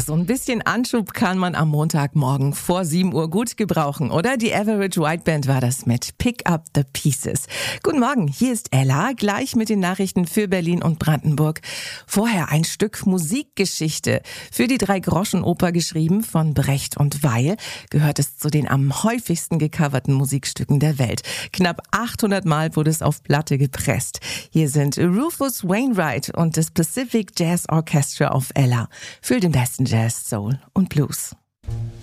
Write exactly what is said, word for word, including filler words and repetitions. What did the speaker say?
so ein bisschen Anschub kann man am Montagmorgen vor sieben Uhr gut gebrauchen, oder? Die Average White Band war das mit Pick Up the Pieces. Guten Morgen, hier ist Ella, gleich mit den Nachrichten für Berlin und Brandenburg. Vorher ein Stück Musikgeschichte. Für die Drei-Groschen-Oper geschrieben von Brecht und Weil gehört es zu den am häufigsten gecoverten Musikstücken der Welt. Knapp achthundert Mal wurde es auf Platte gepresst. Hier sind Rufus Wainwright und das Pacific Jazz Orchestra auf Ella für den besten Jazz, Soul und Blues.